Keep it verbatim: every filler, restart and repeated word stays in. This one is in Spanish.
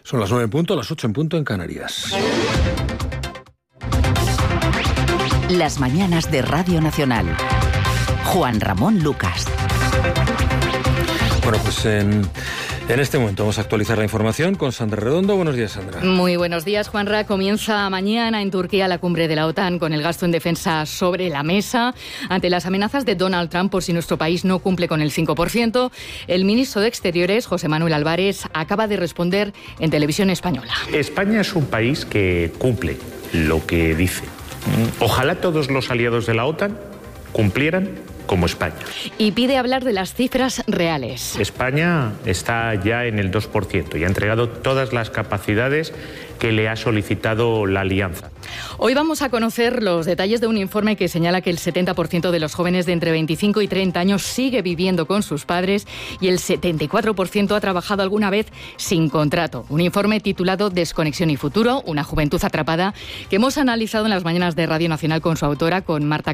Son las nueve en punto, las ocho en punto en Canarias. Las mañanas de Radio Nacional. Juan Ramón Lucas. Bueno, pues en, en este momento vamos a actualizar la información con Sandra Redondo. Buenos días, Sandra. Muy buenos días, Juanra. Comienza mañana en Turquía la cumbre de la OTAN con el gasto en defensa sobre la mesa. Ante las amenazas de Donald Trump por si nuestro país no cumple con el cinco por ciento, el ministro de Exteriores, José Manuel Álvarez, acaba de responder en televisión española. España es un país que cumple lo que dice. Ojalá todos los aliados de la OTAN cumplieran como España. Y pide hablar de las cifras reales. España está ya en el dos por ciento y ha entregado todas las capacidades que le ha solicitado la alianza. Hoy vamos a conocer los detalles de un informe que señala que el setenta por ciento de los jóvenes de entre veinticinco y treinta años sigue viviendo con sus padres y el setenta y cuatro por ciento ha trabajado alguna vez sin contrato. Un informe titulado Desconexión y futuro, una juventud atrapada, que hemos analizado en las mañanas de Radio Nacional con su autora, con Marta